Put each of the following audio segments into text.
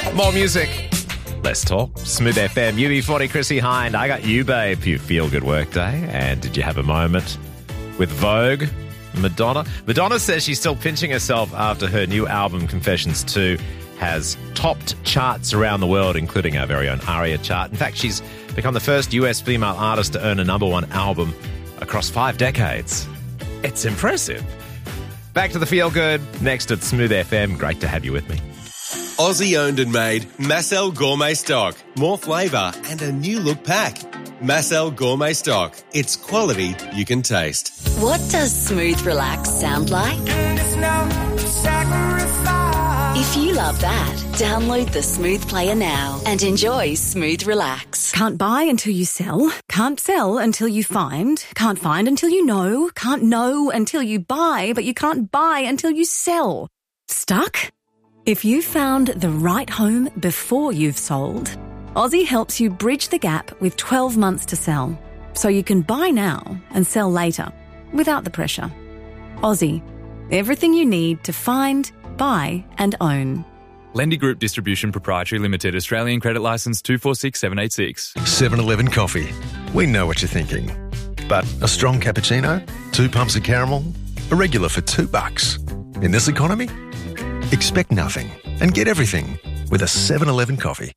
More music, less talk. Smooth FM, UB40, Chrissy Hind. I got you, babe. You feel good work day. And did you have a moment with Vogue? Madonna. Madonna says she's still pinching herself after her new album, Confessions 2, has topped charts around the world, including our very own ARIA chart. In fact, she's become the first US female artist to earn a #1 album across 5 decades. It's impressive. Back to the feel good next at Smooth FM. Great to have you with me. Aussie owned and made Massel Gourmet Stock. More flavour and a new look pack. Massel Gourmet Stock. It's quality you can taste. What does smooth relax sound like? If you love that, download the Smooth Player now and enjoy Smooth Relax. Can't buy until you sell. Can't sell until you find. Can't find until you know. Can't know until you buy, but you can't buy until you sell. Stuck? If you found the right home before you've sold, Aussie helps you bridge the gap with 12 months to sell, so you can buy now and sell later without the pressure. Aussie, everything you need to find, buy and own. Lendy Group Distribution Proprietary Limited, Australian Credit Licence 246786. 7-Eleven coffee. We know what you're thinking. But a strong cappuccino? 2 pumps of caramel? A regular for $2? In this economy? Expect nothing and get everything with a 7-Eleven coffee.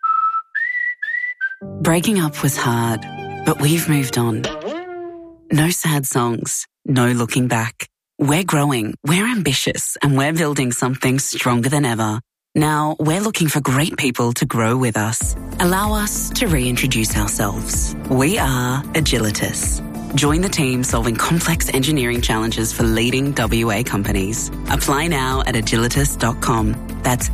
Breaking up was hard, but we've moved on. No sad songs, no looking back. We're growing, we're ambitious, and we're building something stronger than ever. Now, we're looking for great people to grow with us. Allow us to reintroduce ourselves. We are Agilitas. Join the team solving complex engineering challenges for leading WA companies. Apply now at agilitas.com. That's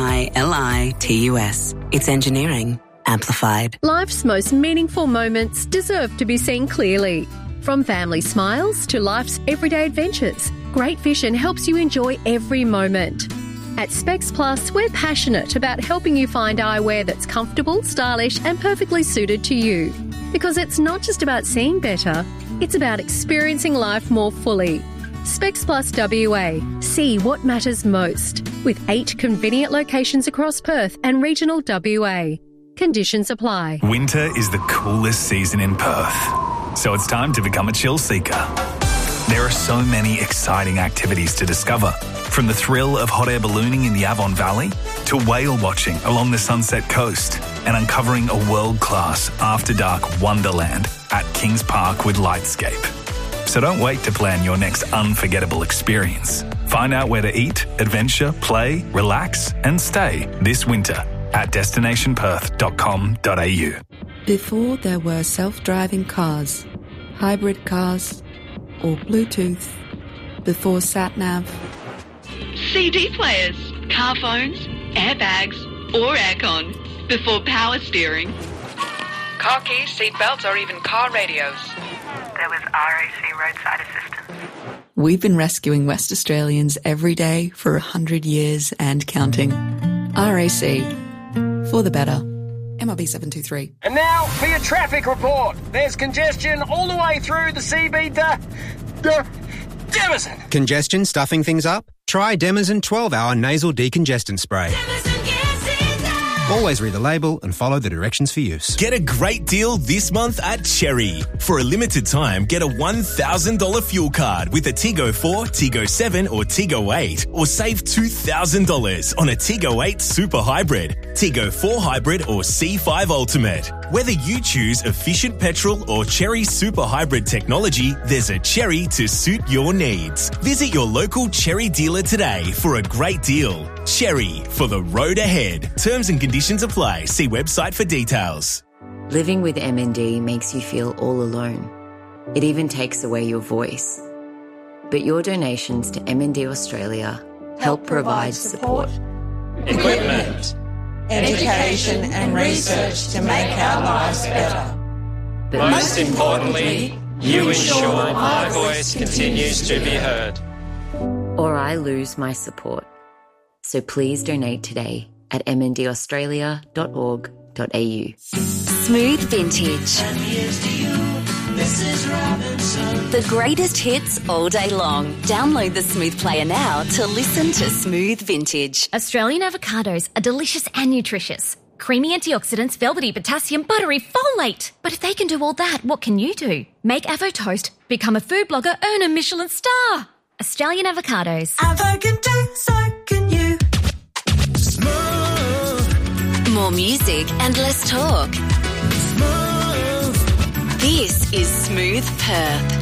AGILITUS. It's engineering amplified. Life's most meaningful moments deserve to be seen clearly. From family smiles to life's everyday adventures, Great Vision helps you enjoy every moment. At Specs Plus, we're passionate about helping you find eyewear that's comfortable, stylish and perfectly suited to you. Because it's not just about seeing better, it's about experiencing life more fully. Specs Plus WA. See what matters most. With 8 convenient locations across Perth and regional WA. Conditions apply. Winter is the coolest season in Perth, so it's time to become a chill seeker. There are so many exciting activities to discover, from the thrill of hot air ballooning in the Avon Valley to whale watching along the Sunset Coast and uncovering a world-class after-dark wonderland at Kings Park with Lightscape. So don't wait to plan your next unforgettable experience. Find out where to eat, adventure, play, relax and stay this winter at destinationperth.com.au. Before there were self-driving cars, hybrid cars, or Bluetooth, before sat-nav, CD players, car phones, airbags, or aircon, before power steering, car keys, seat belts, or even car radios. There was RAC roadside assistance. we've been rescuing West Australians every day for 100 years and counting. RAC. For the better. MRB 723. And now for your traffic report. There's congestion all the way through the CB Demison. Congestion stuffing things up? Try Demison 12-hour nasal decongestant spray. Always read the label and follow the directions for use. Get a great deal this month at Cherry. For a limited time, get a $1,000 fuel card with a Tigo 4, Tigo 7 or Tigo 8. Or save $2,000 on a Tigo 8 Super Hybrid, Tigo 4 Hybrid or C5 Ultimate. Whether you choose efficient petrol or Cherry Super Hybrid technology, there's a Cherry to suit your needs. Visit your local Cherry dealer today for a great deal. Cherry, for the road ahead. Terms and conditions apply. See website for details. Living with MND makes you feel all alone. It even takes away your voice. But your donations to MND Australia help provide support, equipment, education and research to make our lives better. But most importantly, you ensure my voice continues to be heard. Or I lose my support. So please donate today at mndaustralia.org.au. Smooth Vintage. Mrs. Robinson. The greatest hits all day long. Download the Smooth Player now to listen to Smooth Vintage. Australian avocados are delicious and nutritious. Creamy antioxidants, velvety potassium, buttery folate. But if they can do all that, what can you do? Make Avo Toast, become a food blogger, earn a Michelin star. Australian avocados. Avo can do, so can you. Smooth. More music and less talk. Smooth. This is Smooth Perth.